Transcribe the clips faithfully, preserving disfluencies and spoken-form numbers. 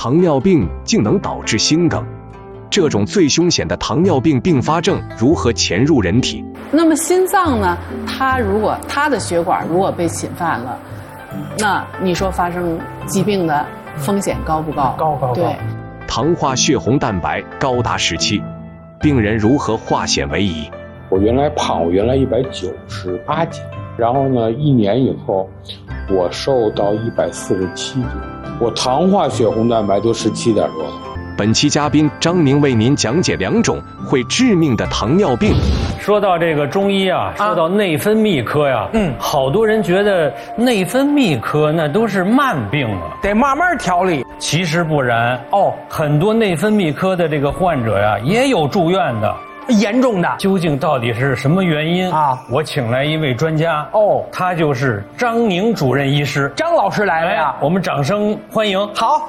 糖尿病竟能导致心梗。这种最凶险的糖尿病并发症如何潜入人体？ 那么心脏呢？它如果它的血管如果被侵犯了，那你说发生疾病的风险高不高？ 高高高。 对， 糖化血红蛋白高达十七，病人如何化险为夷？ 我原来胖，我原来一百九十八斤，然后呢，一年以后，我瘦到一百四十七斤，我糖化血红蛋白都十七点多了。 本期嘉宾张宁为您讲解两种会致命的糖尿病。 说到这个中医啊，说到内分泌科呀，嗯，好多人觉得内分泌科那都是慢病啊， 得慢慢调理。 其实不然哦，很多内分泌科的这个患者呀，也有住院的。 严重的， 究竟到底是什么原因啊？我请来一位专家哦，他就是张宁主任医师。 张老师来了呀， 我们掌声欢迎。 好。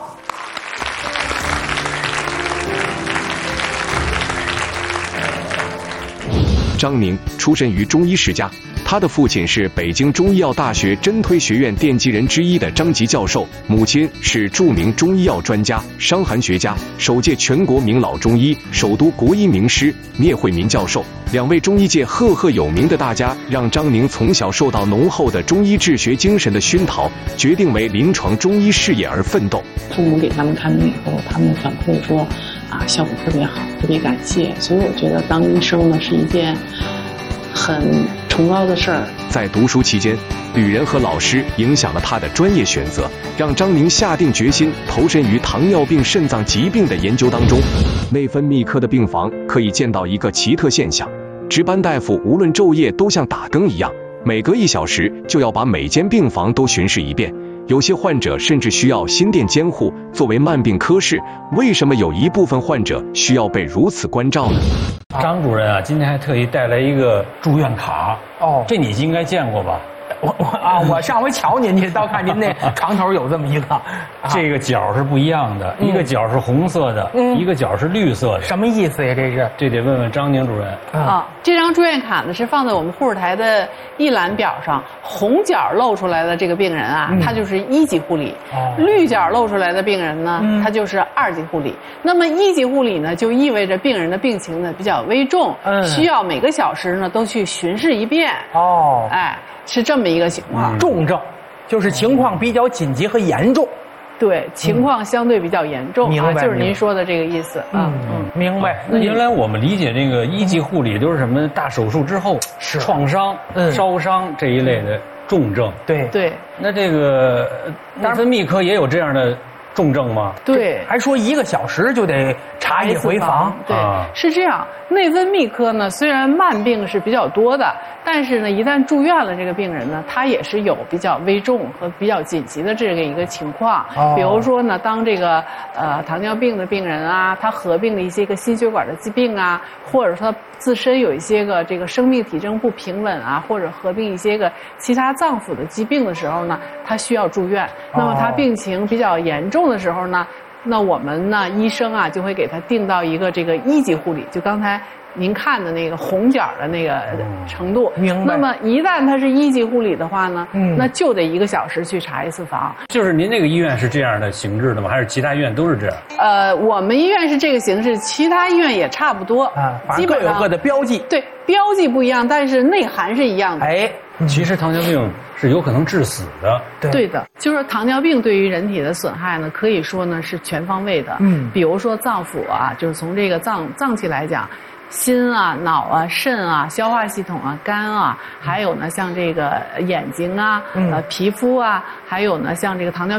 张宁出身于中医世家，他的父亲是北京中医药大学针推学院奠基人之一的张吉教授，母亲是著名中医药专家、伤寒学家、首届全国名老中医、首都国医名师聂惠民教授。两位中医界赫赫有名的大家，让张宁从小受到浓厚的中医治学精神的熏陶，决定为临床中医事业而奋斗。 父母给他们看病以后，他们反馈说啊，效果特别好，特别感谢。所以我觉得当医生呢是一件很崇高的事儿。 在读书期间，旅人和老师影响了他的专业选择，让张宁下定决心投身于糖尿病肾脏疾病的研究当中。内分泌科的病房可以见到一个奇特现象，值班大夫无论昼夜都像打更一样，每隔一小时就要把每间病房都巡视一遍。有些患者甚至需要心电监护。作为慢病科室，为什么有一部分患者需要被如此关照呢？ 张主任啊，今天还特意带来一个住院卡哦，这你应该见过吧？ 我我啊，我上回瞧您去，倒看您那床头有这么一个，啊、 这个角是不一样的，嗯、一个角是红色的，嗯、一个角是绿色的。 什么意思呀？这是？ 这得问问张宁主任啊。这张住院卡呢是放在我们护士台的一览表上，红角露出来的这个病人啊，嗯、他就是一级护理；哦、绿角露出来的病人呢，嗯、他就是二级护理。那么一级护理呢，就意味着病人的病情呢比较危重，嗯、需要每个小时呢都去巡视一遍。哦，哎。是这么一个情况， 嗯、重症，就是情况比较紧急和严重。 对，情况相对比较严重， 明白、 啊，就是您说的这个意思。 嗯嗯，明白。 那原来我们理解这个一级护理都是什么大手术之后是创伤、嗯、烧伤这一类的重症。 对对。 那这个内分泌科也有这样的重症吗？ 对， 还说一个小时就得查一回房。 对，啊、是这样。内分泌科呢，虽然慢病是比较多的，但是呢，一旦住院了，这个病人呢，他也是有比较危重和比较紧急的这个一个情况。哦、比如说呢，当这个呃糖尿病的病人啊，他合并了一些个心血管的疾病啊，或者说他自身有一些个这个生命体征不平稳啊，或者合并一些个其他脏腑的疾病的时候呢，他需要住院。那么他病情比较严重的时候呢，那我们呢，医生啊就会给他定到一个这个一级护理，就刚才您看的那个红角的那个程度。 明白。 那么一旦他是一级护理的话呢，嗯，那就得一个小时去查一次房。 就是您那个医院是这样的形制的吗？还是其他医院都是这样？ 呃，我们医院是这个形式，其他医院也差不多啊，反正各有各的标记。 对，标记不一样，但是内涵是一样的。 哎。 其实糖尿病是有可能致死的。 对, 对的，就是糖尿病对于人体的损害呢，可以说呢是全方位的。嗯，比如说脏腑啊，就是从这个脏脏器来讲，心啊、脑啊、肾啊、消化系统啊、肝啊，还有呢像这个眼睛啊、嗯、呃皮肤啊，还有呢像这个糖尿